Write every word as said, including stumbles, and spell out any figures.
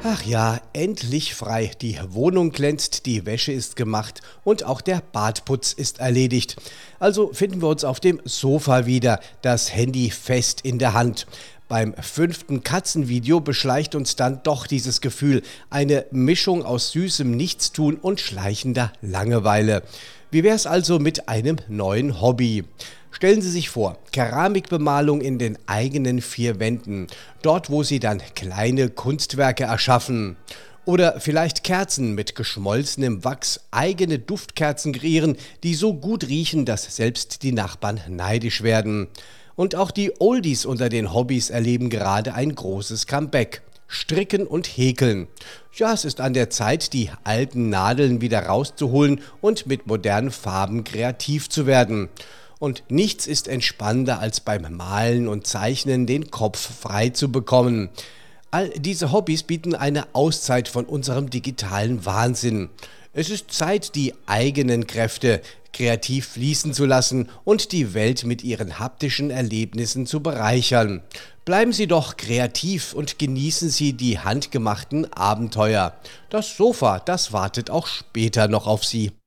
Ach ja, endlich frei. Die Wohnung glänzt, die Wäsche ist gemacht und auch der Badputz ist erledigt. Also finden wir uns auf dem Sofa wieder, das Handy fest in der Hand. Beim fünften Katzenvideo beschleicht uns dann doch dieses Gefühl, eine Mischung aus süßem Nichtstun und schleichender Langeweile. Wie wär's also mit einem neuen Hobby? Stellen Sie sich vor, Keramikbemalung in den eigenen vier Wänden, dort wo Sie dann kleine Kunstwerke erschaffen. Oder vielleicht Kerzen mit geschmolzenem Wachs, eigene Duftkerzen kreieren, die so gut riechen, dass selbst die Nachbarn neidisch werden. Und auch die Oldies unter den Hobbys erleben gerade ein großes Comeback. Stricken und Häkeln. Ja, es ist an der Zeit, die alten Nadeln wieder rauszuholen und mit modernen Farben kreativ zu werden. Und nichts ist entspannender, als beim Malen und Zeichnen den Kopf frei zu bekommen. All diese Hobbys bieten eine Auszeit von unserem digitalen Wahnsinn. Es ist Zeit, die eigenen Kräfte kreativ fließen zu lassen und die Welt mit ihren haptischen Erlebnissen zu bereichern. Bleiben Sie doch kreativ und genießen Sie die handgemachten Abenteuer. Das Sofa, das wartet auch später noch auf Sie.